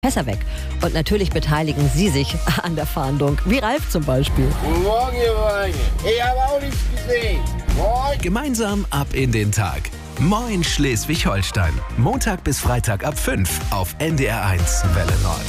Fässer weg. Und natürlich beteiligen Sie sich an der Fahndung, wie Ralf zum Beispiel. Guten Morgen, ihr Weine. Ich habe auch nichts gesehen. Moin. Gemeinsam ab in den Tag. Moin Schleswig-Holstein. Montag bis Freitag ab 5 auf NDR1 Welle Nord.